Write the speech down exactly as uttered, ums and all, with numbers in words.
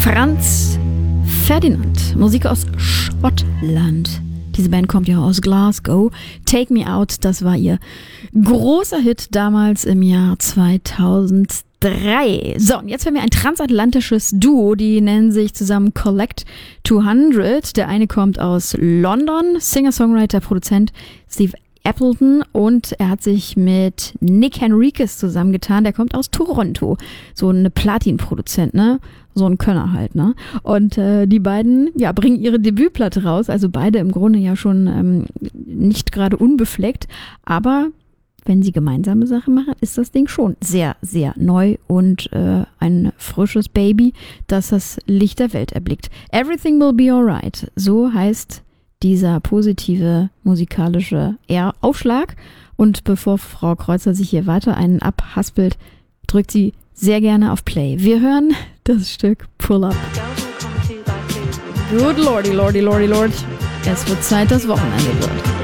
Franz Ferdinand, Musik aus Schottland. Diese Band kommt ja aus Glasgow. Take Me Out, das war ihr großer Hit damals im Jahr zweitausenddrei. So, und jetzt haben wir ein transatlantisches Duo, die nennen sich zusammen Collect zweihundert. Der eine kommt aus London, Singer-Songwriter, Produzent Steve Appleton, und er hat sich mit Nick Henriquez zusammengetan. Der kommt aus Toronto, so ein Platin-Produzent, ne? So ein Könner halt, ne? Und äh, die beiden, ja, bringen ihre Debütplatte raus, also beide im Grunde ja schon ähm, nicht gerade unbefleckt, aber wenn sie gemeinsame Sachen machen, ist das Ding schon sehr, sehr neu und äh, ein frisches Baby, das das Licht der Welt erblickt. Everything Will Be Alright, so heißt dieser positive musikalische Aufschlag. Und bevor Frau Kreuzer sich hier weiter einen abhaspelt, drückt sie sehr gerne auf Play. Wir hören das Stück Pull Up. Good lordy, lordy, lordy, lord. Es wird Zeit, das Wochenende wird.